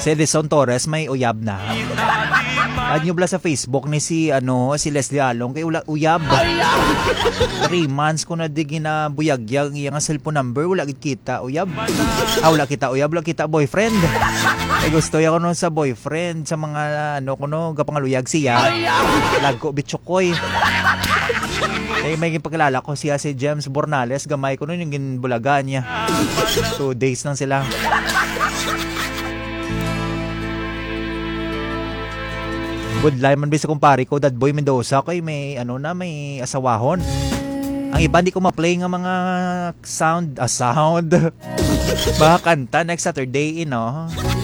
Si Edison Torres may uyab na. Add nyo sa Facebook ni si Leslie Along kay uyab. 3 months ko na di ginabuyagyag iyang cellphone number, wala kita uyab. Wala kita uyab, wala kita boyfriend. Ay gusto ya ko nun sa boyfriend sa mga gapangaluyag siya. Lagko bitchokoy. May pagkilala ko siya si James Bornales, gamay ko nun yung ginbulagan niya. 2 days nang sila. Good line man bisa kumpare ko, Dad Boy Mendoza kay may may asawahon. Ang iba hindi ko ma-play nga mga sound. Mga kanta next Saturday,